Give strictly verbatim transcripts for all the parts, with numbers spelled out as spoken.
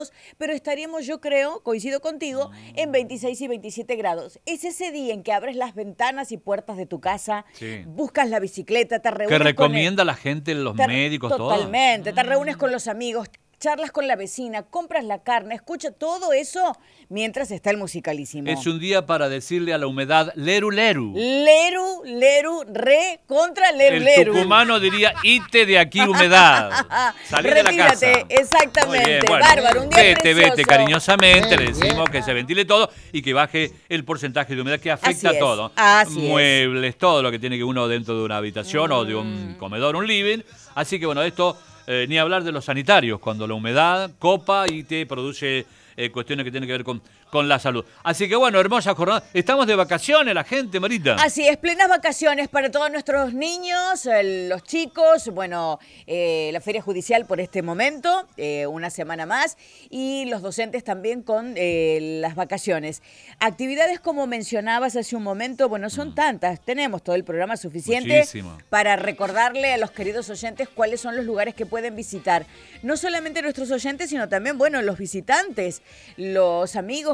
pero estaríamos, yo creo, coincido contigo, en veintiséis y veintisiete grados. Es ese día en que abres las ventanas y puertas de tu casa, Sí. buscas la bicicleta, te reúnes Que con el- recomienda la gente, los te- médicos, todo. Totalmente, te reúnes con los amigos, charlas con la vecina, compras la carne, escucha todo eso mientras está el musicalísimo. Es un día para decirle a la humedad, leru, leru. Leru, leru, re, contra leru, El leru. tucumano diría, ite de aquí, humedad. Salí de la casa. Retírate, exactamente. Muy bien, bueno, Bárbaro, un día vete, precioso. vete, cariñosamente, le Bien, decimos bien. que se ventile todo y que baje el porcentaje de humedad que afecta Así es, todo. así es. Muebles, todo lo que tiene que uno dentro de una habitación Mm. o de un comedor, un living. Así que bueno, esto, eh, ni hablar de los sanitarios, cuando la humedad copa y te produce eh, cuestiones que tienen que ver con, con la salud. Así que bueno, hermosa jornada. Estamos de vacaciones la gente, Marita. Así es, plenas vacaciones para todos nuestros niños, eh, los chicos, bueno, eh, la Feria Judicial por este momento, eh, una semana más, y los docentes también con eh, las vacaciones. Actividades como mencionabas hace un momento, bueno, son tantas, tenemos todo el programa suficiente Muchísimo. para recordarle a los queridos oyentes cuáles son los lugares que pueden visitar. No solamente nuestros oyentes, sino también, bueno, los visitantes, los amigos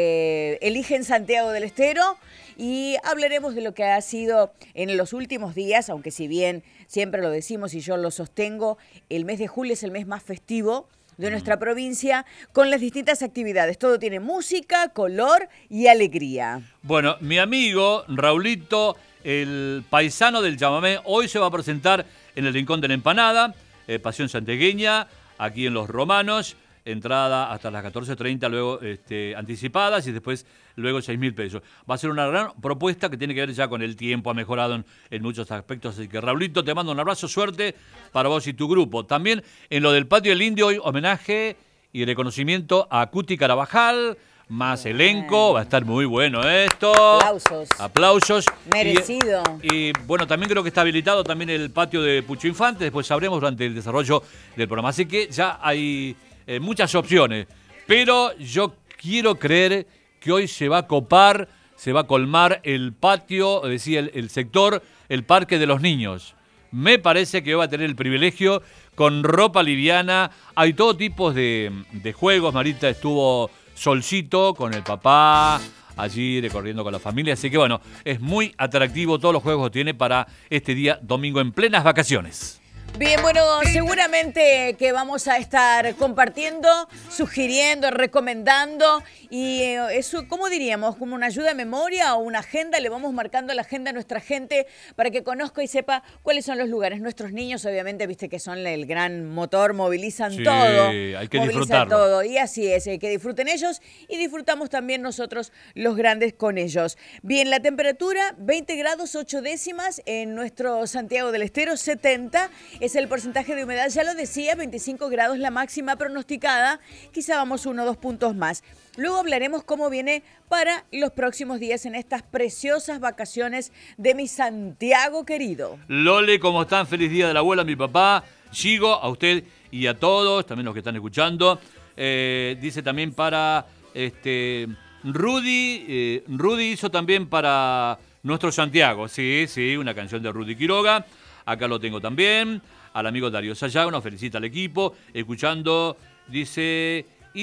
que eligen Santiago del Estero, y hablaremos de lo que ha sido en los últimos días, aunque si bien siempre lo decimos y yo lo sostengo, el mes de julio es el mes más festivo de nuestra provincia, con las distintas actividades. Todo tiene música, color y alegría. Bueno, mi amigo Raulito, el paisano del chamamé, hoy se va a presentar en el Rincón de la Empanada, eh, Pasión Santegueña, aquí en Los Romanos. Entrada hasta las catorce treinta, luego este, anticipadas y después luego seis mil pesos. Va a ser una gran propuesta que tiene que ver ya con el tiempo, ha mejorado en, en muchos aspectos. Así que, Raulito, te mando un abrazo, suerte para vos y tu grupo. También en lo del Patio del Indio, hoy homenaje y reconocimiento a Cuti Carabajal, más Bien. elenco, va a estar muy bueno esto. Aplausos. Aplausos. Merecido. Y, y, bueno, también creo que está habilitado también el patio de Pucho Infante, después sabremos durante el desarrollo del programa. Así que ya hay Eh, muchas opciones, pero yo quiero creer que hoy se va a copar, se va a colmar el patio, decía el, el sector, el parque de los niños. Me parece que hoy va a tener el privilegio con ropa liviana, hay todo tipo de, de juegos. Marita estuvo Solcito con el papá, allí recorriendo con la familia, así que bueno, es muy atractivo todos los juegos que tiene para este día domingo en plenas vacaciones. Bien, bueno, seguramente que vamos a estar compartiendo, sugiriendo, recomendando, y eh, eso, ¿cómo diríamos? Como una ayuda de memoria o una agenda, le vamos marcando la agenda a nuestra gente para que conozca y sepa cuáles son los lugares. Nuestros niños, obviamente, viste que son el gran motor, movilizan Sí, todo. hay que movilizan disfrutarlo. todo, y así es, eh, que disfruten ellos y disfrutamos también nosotros los grandes con ellos. Bien, la temperatura, veinte grados ocho décimas en nuestro Santiago del Estero, setenta es el porcentaje de humedad, ya lo decía, veinticinco grados la máxima pronosticada, quizá vamos uno o dos puntos más. Luego hablaremos cómo viene para los próximos días en estas preciosas vacaciones de mi Santiago querido. Lole, ¿cómo están? Feliz día de la abuela, mi papá. Chigo, a usted y a todos, también los que están escuchando. Eh, dice también para este Rudy, eh, Rudy hizo también para nuestro Santiago, sí, sí, una canción de Rudy Quiroga. Acá lo tengo también. Al amigo Darío Sayago, nos felicita al equipo. Escuchando, dice,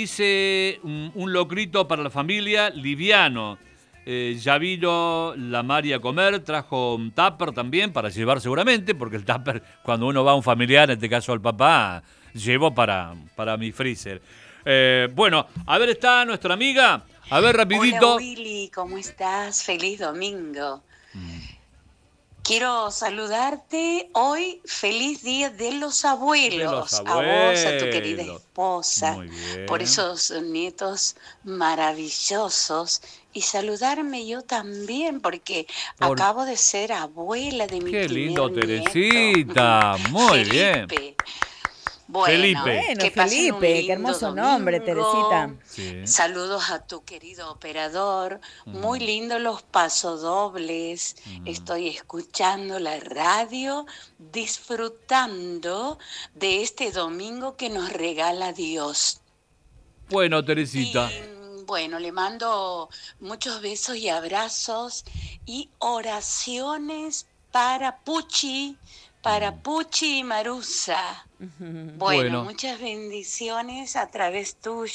hice un, un locrito para la familia liviano. Eh, ya vino la Mari a comer, trajo un tupper también para llevar seguramente, porque el tupper, cuando uno va a un familiar, en este caso al papá, llevo para, para mi freezer. Eh, bueno, a ver, está nuestra amiga. A ver, rapidito. Hola Willy, ¿cómo estás? Feliz domingo. Quiero saludarte hoy, feliz día de los abuelos, De los a vos, a tu querida abuelos. esposa, Muy bien. por esos nietos maravillosos, y saludarme yo también, porque Por- acabo de ser abuela de mi Qué primer lindo, nieto. Teresita. Muy bien. Felipe. Bueno, Felipe. Bueno, que pasen un Felipe, qué lindo hermoso nombre, domingo. Teresita. Sí. Saludos a tu querido operador. Muy lindo los pasodobles. Estoy escuchando la radio, disfrutando de este domingo que nos regala Dios. Bueno, Teresita. Y bueno, le mando muchos besos y abrazos y oraciones para Puchi, para Puchi y Marusa. Bueno, Bueno. muchas bendiciones a través tuyo.